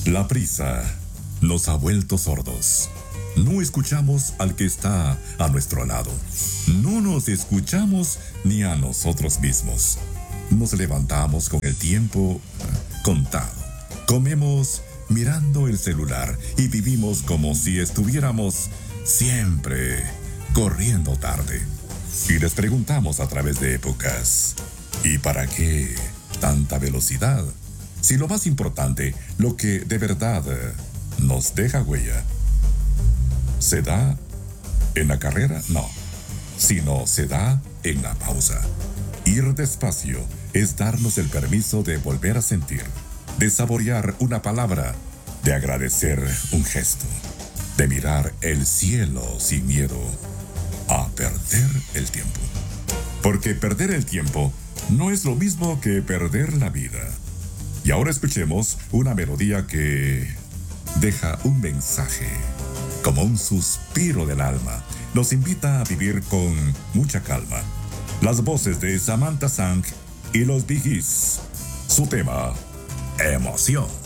La prisa nos ha vuelto sordos. No escuchamos al que está a nuestro lado. No nos escuchamos ni a nosotros mismos. Nos levantamos con el tiempo contado. Comemos mirando el celular y vivimos como si estuviéramos siempre corriendo tarde. Y les preguntamos a través de épocas, ¿y para qué tanta velocidad? Si lo más importante, lo que de verdad nos deja huella, ¿se da en la carrera? No, sino se da en la pausa. Ir despacio es darnos el permiso de volver a sentir, de saborear una palabra, de agradecer un gesto, de mirar el cielo sin miedo a perder el tiempo. Porque perder el tiempo no es lo mismo que perder la vida. Y ahora escuchemos una melodía que deja un mensaje, como un suspiro del alma. Nos invita a vivir con mucha calma. Las voces de Samantha Sang y los Bee Gees. Su tema, Emoción.